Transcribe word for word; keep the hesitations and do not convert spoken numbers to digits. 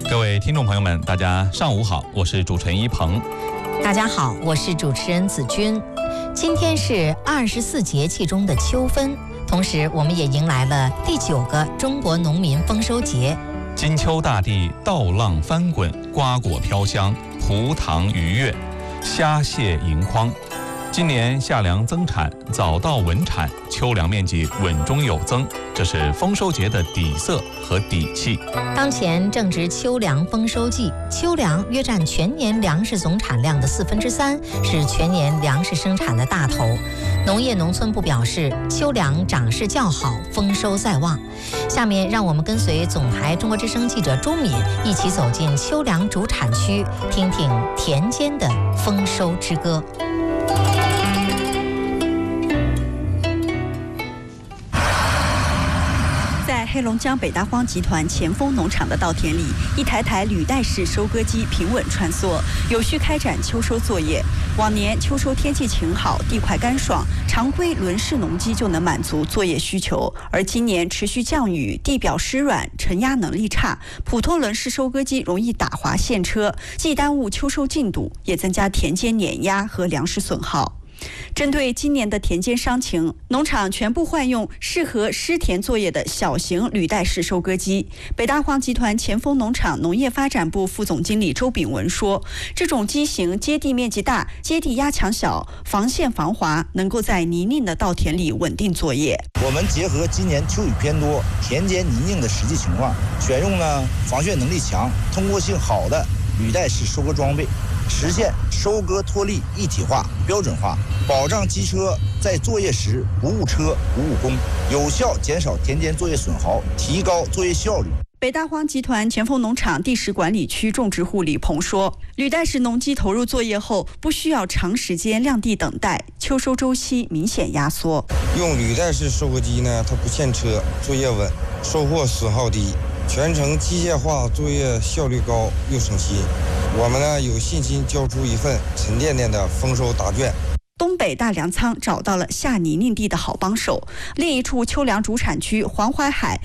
各位听众朋友们，大家上午好，我是主持人一鹏。 大家好，我是主持人子君。今天是二十四节气中的秋分，同时我们也迎来了第九个中国农民丰收节。 金秋大地稻浪翻滚，瓜果飘香，葡萄愉悦，虾蟹盈筐。今年夏粮增产，早稻稳产，秋粮面积稳中有增，这是丰收节的底色和底气。 当前正值秋粮丰收季，秋粮约占全年粮食总产量的四分之三，是全年粮食生产的大头。农业农村部表示，秋粮长势较好，丰收在望。下面让我们跟随总台中国之声记者周敏一起走进秋粮主产区，听听田间的丰收之歌。 在黑龙江北大荒集团前锋农场的稻田里，一台台履带式收割机平稳穿梭，有序开展秋收作业。往年秋收天气晴好，地块干爽，常规轮式农机就能满足作业需求。而今年持续降雨，地表湿软，承压能力差，普通轮式收割机容易打滑陷车，既耽误秋收进度，也增加田间碾压和粮食损耗。针对今年的田间伤情，农场全部换用适合湿田作业的小型履带式收割机。北大荒集团前锋农场农业发展部副总经理周炳文说，这种机型接地面积大，接地压强小，防陷防滑，能够在泥泞的稻田里稳定作业。 我们结合今年秋雨偏多，田间泥泞的实际情况，选用了防汛能力强、通过性好的履带式收割装备，实现收割脱粒一体化、标准化，保障机车在作业时不误车、不误工，有效减少田间作业损耗，提高作业效率。 北大荒集团前锋农场地势管理区种植户李鹏说，履带式农机投入作业后，不需要长时间晾地等待，秋收周期明显压缩。 用履带式收割机呢，它不陷车，作业稳，收获损耗低，全程机械化，作业效率高又省心。我们呢有信心交出一份沉甸甸的丰收答卷。 东北大粮仓找到了下泥泞地的好帮手，另一处秋粮主产区黄淮海